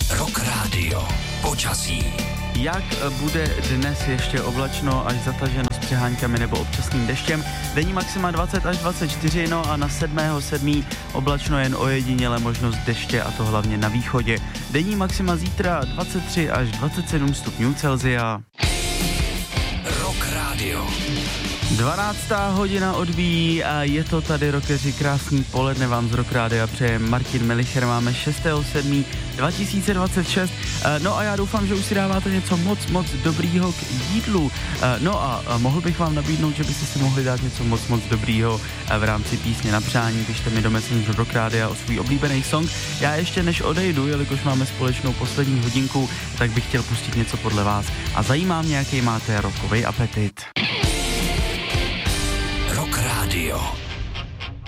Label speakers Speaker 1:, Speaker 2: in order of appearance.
Speaker 1: Rock Radio. Počasí.
Speaker 2: Jak bude dnes ještě oblačno až zataženo s přeháňkami nebo občasným deštěm? Denní maxima 20 až 24, no a na 7.7. oblačno jen ojediněle možnost deště, a to hlavně na východě. Denní maxima zítra 23 až 27 stupňů Celsia.
Speaker 1: Rock Radio.
Speaker 2: 12. hodina odbíjí a je to tady, rockeři, krásný poledne vám z Rock Rádia přeje Martin Melicher. Máme 6.7.2026. No a já doufám, že už si dáváte něco moc dobrýho k jídlu. No a mohl bych vám nabídnout, že byste si mohli dát něco moc dobrýho v rámci písně na přání. Pište mi do Messengeru Rock Rádia o svůj oblíbený song. Já ještě než odejdu, jelikož máme společnou poslední hodinku, tak bych chtěl pustit něco podle vás. A zajímá mě, jaký máte rockový apetit.
Speaker 1: Rock Radio.